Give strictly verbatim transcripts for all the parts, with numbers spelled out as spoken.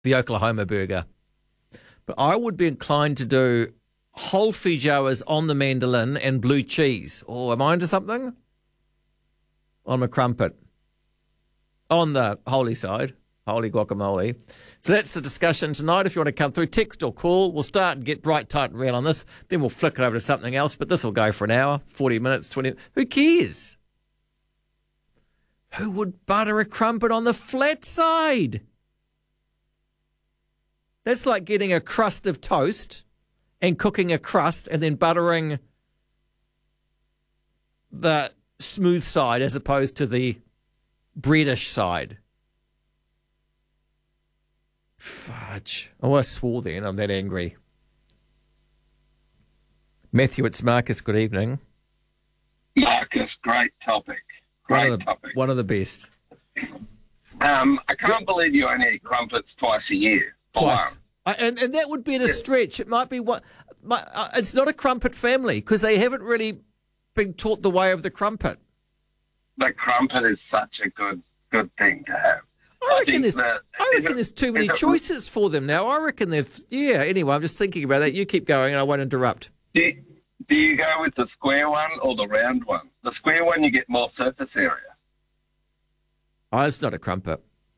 the Oklahoma burger. But I would be inclined to do whole feijoas on the mandolin and blue cheese. Oh, am I into something? On a crumpet. On the holy side. Holy guacamole. So that's the discussion tonight. If you want to come through, text or call. We'll start and get bright, tight and real on this. Then we'll flick it over to something else. But this will go for an hour, forty minutes, twenty. Who cares? Who would butter a crumpet on the flat side? That's like getting a crust of toast and cooking a crust and then buttering the smooth side as opposed to the breadish side. Fudge. Oh, I swore then. I'm that angry. Matthew, it's Marcus. Good evening. Marcus, great topic. Great one of the, topic. One of the best. Um, I can't believe you only eat crumpets twice a year. Twice. I, and, and that would be at a stretch. It might be what. My, uh, it's not a crumpet family because they haven't really been taught the way of the crumpet. The crumpet is such a good good thing to have. I reckon, I there's, that, I reckon it, there's too many it, choices for them now. I reckon they've, yeah, anyway, I'm just thinking about that. You keep going and I won't interrupt. Do you, do you go with the square one or the round one? The square one, you get more surface area. Oh, it's not a crumpet.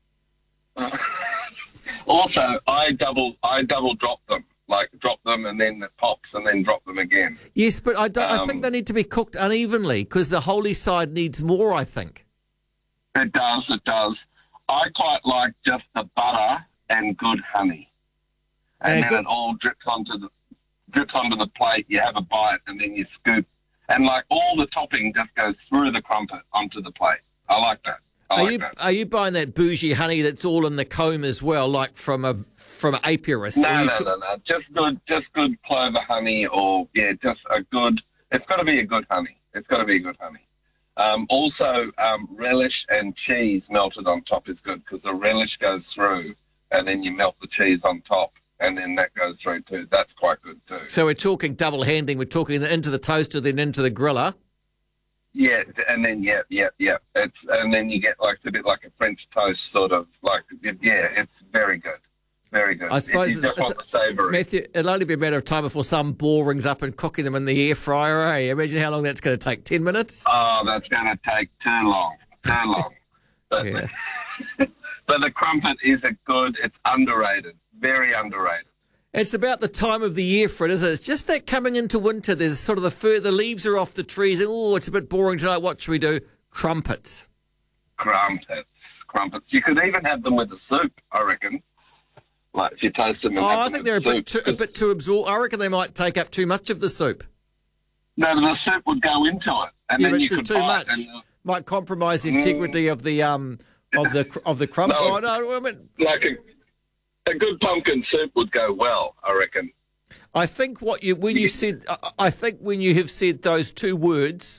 Also, I double I double drop them, like drop them and then it pops and then drop them again. Yes, but I, don't, Um, I think they need to be cooked unevenly because the holy side needs more, I think. It does, it does. I quite like just the butter and good honey. And, And then good- it all drips onto the drips onto the plate, you have a bite and then you scoop. And like all the topping just goes through the crumpet onto the plate. I like that. I Are like you that. are you buying that bougie honey that's all in the comb as well, like from a from an apiarist? No, Or you no, took- no, no. Just good, just good clover honey, or yeah, just a good. It's got to be a good honey. It's got to be a good honey. Um, also, um, relish and cheese melted on top is good because the relish goes through, and then you melt the cheese on top, and then that goes through too. That's quite good too. So we're talking double handing. We're talking into the toaster, then into the griller. Yeah, and then yeah, yeah, yeah. It's and then you get like it's a bit like a French toast, sort of like yeah. It's very good, very good. I suppose If you it's- just want it's- the savoury. Matthew, it'll only be a matter of time before some ball rings up and cooking them in the air fryer. Eh? Imagine how long that's going to take. Ten minutes? Oh, that's going to take too long, too long. But, Yeah. but the crumpet is a good. It's underrated, very underrated. It's about the time of the year for it, isn't it? It's just that coming into winter, there's sort of the fur, the leaves are off the trees. And, oh, it's a bit boring tonight. What should we do? Crumpets. Crumpets, crumpets. You could even have them with the soup, I reckon. Like if you toast them. And Oh, have I them think with they're a bit soup. too, a bit too absorbed. I reckon they might take up too much of the soup. No, the soup would go into it, and Yeah, then but you too could too bite much and, might compromise the integrity of the um of the of the crumpet. No. Oh, no, I mean, like a, a good pumpkin soup would go well, I reckon. I think what you when you said I- I think when you have said those two words,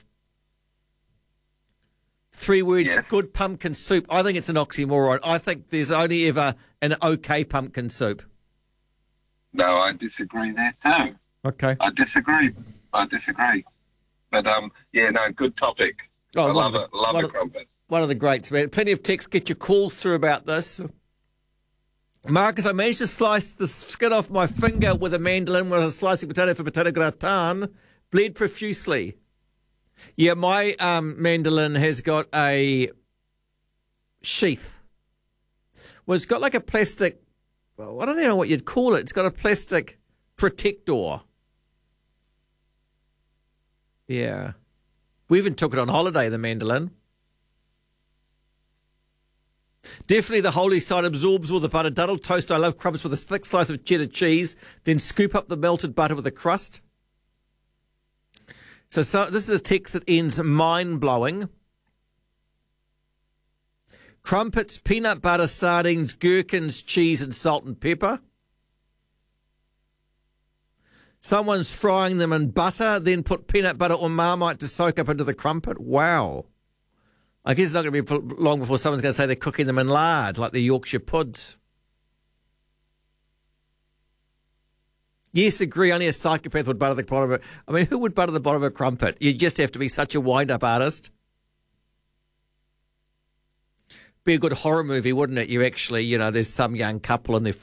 three words, Yes. good pumpkin soup. I think it's an oxymoron. I think there's only ever an okay pumpkin soup. No, I disagree there too. Okay. I disagree. I disagree. But um, yeah, no, good topic. Oh, I one love of it. the- Love one the of- crumpet. One of the greats, man. Plenty of texts. Get your calls through about this. Marcus, I managed to slice the skin off my finger with a mandolin when I was slicing potato for potato gratin. Bled profusely. Yeah, my um, mandolin has got a sheath. Well, it's got like a plastic, well, I don't know what you'd call it. It's got a plastic protector. Yeah. We even took it on holiday, the mandolin. Definitely the holy side absorbs all the butter. Duddle toast. I love crumpets with a thick slice of cheddar cheese. Then scoop up the melted butter with a crust. So, so this is a text that ends mind-blowing. Crumpets, peanut butter, sardines, gherkins, cheese and salt and pepper. Someone's frying them in butter, then put peanut butter or Marmite to soak up into the crumpet. Wow. I guess it's not going to be for long before someone's going to say they're cooking them in lard, like the Yorkshire puds. Yes, agree, only a psychopath would butter the bottom of it. I mean, who would butter the bottom of a crumpet? You just have to be such a wind-up artist. be a good horror movie, wouldn't it? You actually, you know, there's some young couple and they're